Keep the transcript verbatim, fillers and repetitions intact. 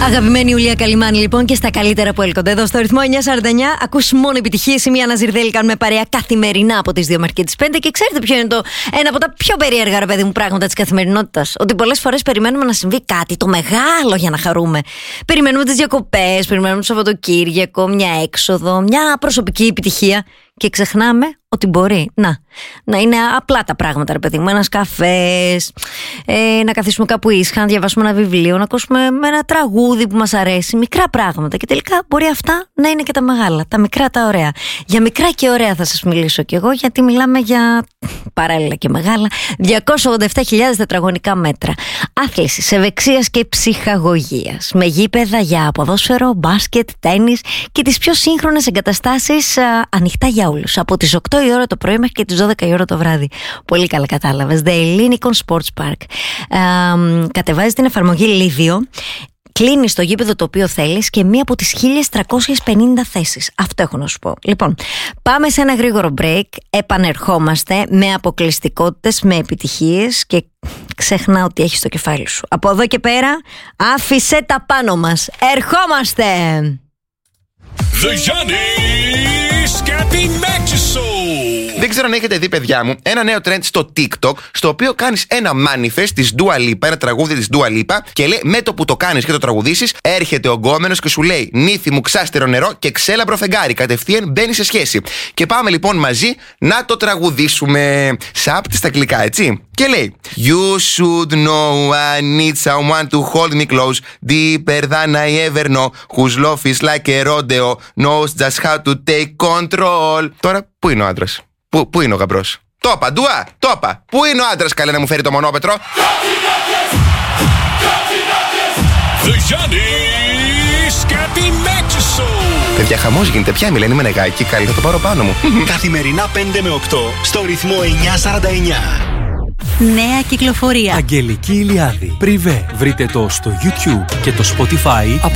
Αγαπημένη Ιουλία Καλιμάνη, λοιπόν, και στα καλύτερα που έλκονται εδώ στο ρυθμό εννιά σαράντα εννιά. Ακούς μόνο επιτυχίες. Η Μία Ναζιρδέλη κάνουμε παρέα καθημερινά από τις δύο μέχρι και τις πέντε. Και ξέρετε ποιο είναι το ένα από τα πιο περίεργα, ρε παιδί μου, πράγματα της καθημερινότητας? Ότι πολλές φορές περιμένουμε να συμβεί κάτι το μεγάλο για να χαρούμε. Περιμένουμε τις διακοπές, περιμένουμε το Σαββατοκύριακο, μια έξοδο, μια προσωπική επιτυχία. Και ξεχνάμε ότι μπορεί να, να είναι απλά τα πράγματα, ρε παιδί μου. Ένας καφές, ε, να καθίσουμε κάπου ήσυχα, να διαβάσουμε ένα βιβλίο, να ακούσουμε με ένα τραγούδι που μας αρέσει. Μικρά πράγματα. Και τελικά μπορεί αυτά να είναι και τα μεγάλα, τα μικρά, τα ωραία. Για μικρά και ωραία θα σας μιλήσω κι εγώ, γιατί μιλάμε για παράλληλα και μεγάλα. διακόσια ογδόντα επτά χιλιάδες τετραγωνικά μέτρα άθλησης, ευεξίας και ψυχαγωγίας. Με γήπεδα για ποδόσφαιρο, μπάσκετ, τένις και τις πιο σύγχρονες εγκαταστάσεις α, ανοιχτά για όλους. Από τις οκτώ η ώρα το πρωί μέχρι και τις δώδεκα η ώρα το βράδυ. Πολύ καλά κατάλαβες. The Ellinikon Sports Park. Ε, κατεβάζεις την εφαρμογή Livio. Κλείνεις το γήπεδο το οποίο θέλεις και μία από τις χίλια τριακόσιες πενήντα θέσεις. Αυτό έχω να σου πω. Λοιπόν, πάμε σε ένα γρήγορο break. Επανερχόμαστε με αποκλειστικότητες, με επιτυχίες και ξεχνά ότι έχεις στο κεφάλι σου. Από εδώ και πέρα, άφησε τα πάνω μας. Ερχόμαστε! The Γιάννης και τη Show. Δεν ξέρω αν έχετε δει, παιδιά μου, ένα νέο trend στο TikTok, στο οποίο κάνεις ένα manifest της Dua Lipa, ένα τραγούδι της Dua Lipa, και λέει με το που το κάνεις και το τραγουδήσεις, έρχεται ο γκόμενος και σου λέει νύφη μου, ξάστερο νερό και ξέλαμπρο φεγγάρι. Κατευθείαν μπαίνει σε σχέση. Και πάμε λοιπόν μαζί να το τραγουδήσουμε. Σάπτη στα αγγλικά, έτσι. Και λέει You should know I need someone to hold me close, deeper than I ever know, whose love is like a rodeo, knows just how to take control. Τώρα, πού είναι ο άντρας? Πού, πού είναι ο γαμπρός? Το είπα, Ντουά, το είπα. Πού είναι ο άντρας, καλέ, να μου φέρει το μονόπετρο? The Γιάννης και τη Show. Παιδιά, χαμός γίνεται πια, μιλάνε με νεγάκι, καλή, θα το πάρω πάνω μου. Καθημερινά πέντε με οκτώ στο ρυθμό εννιά σαράντα εννιά. Νέα κυκλοφορία. Αγγελική Ηλιάδη. Πριβέ. Βρείτε το στο YouTube και το Spotify.